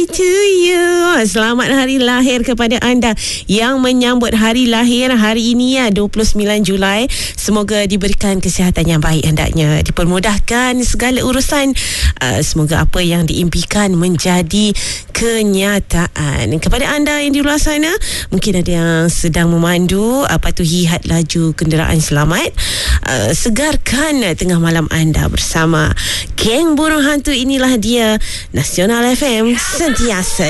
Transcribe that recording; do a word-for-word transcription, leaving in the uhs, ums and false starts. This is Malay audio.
To you. Selamat hari lahir kepada anda yang menyambut hari lahir hari ini ya, dua puluh sembilan Julai. Semoga diberikan kesihatan yang baik hendaknya, dipermudahkan segala urusan. Uh, semoga apa yang diimpikan menjadi kenyataan. Kepada anda yang di luar sana, mungkin ada yang sedang memandu, uh, patuhi had laju kenderaan selamat. Uh, segarkan tengah malam anda bersama geng burung hantu. Inilah dia Nasional F M sentiasa